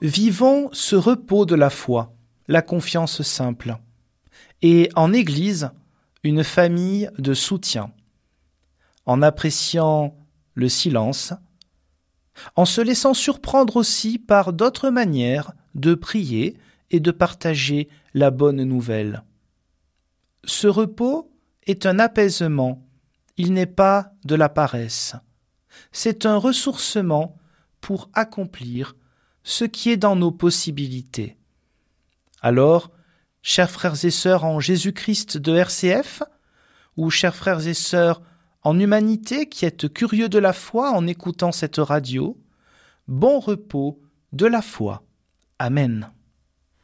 Vivons ce repos de la foi, la confiance simple, et en Église, une famille de soutien, en appréciant le silence, en se laissant surprendre aussi par d'autres manières de prier et de partager la bonne nouvelle. Ce repos est un apaisement, il n'est pas de la paresse. C'est un ressourcement pour accomplir ce qui est dans nos possibilités. Alors, chers frères et sœurs en Jésus-Christ de RCF, ou chers frères et sœurs en humanité qui êtes curieux de la foi en écoutant cette radio, bon repos de la foi. Amen.